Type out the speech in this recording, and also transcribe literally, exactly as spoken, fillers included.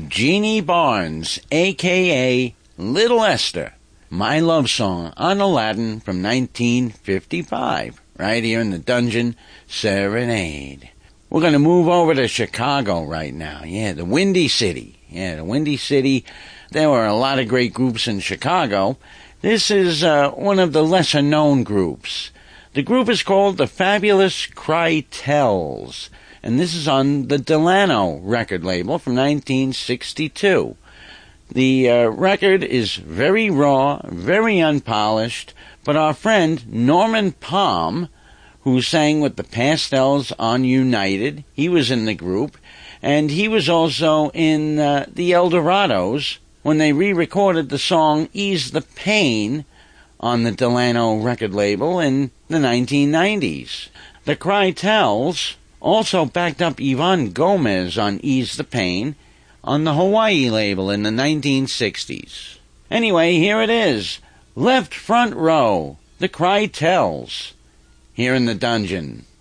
Jeannie Barnes, a k a. Little Esther, My Love Song on Aladdin from nineteen fifty-five, right here in the Dungeon Serenade. We're going to move over to Chicago right now. Yeah, the Windy City. Yeah, the Windy City. There were a lot of great groups in Chicago. This is uh, one of the lesser-known groups. The group is called the Fabulous Cry-Tells, and this is on the Delano record label from nineteen sixty-two. The uh, record is very raw, very unpolished, but our friend Norman Palm, who sang with the Pastels on United, he was in the group, and he was also in uh, the Eldorados when they re-recorded the song Ease the Pain on the Delano record label in the nineteen nineties. The Cry-Tells also backed up Yvonne Gomez on Ease the Pain on the Hawaii label in the nineteen sixties. Anyway, here it is. Left Front Row, the Cry-Tells, here in the Dungeon.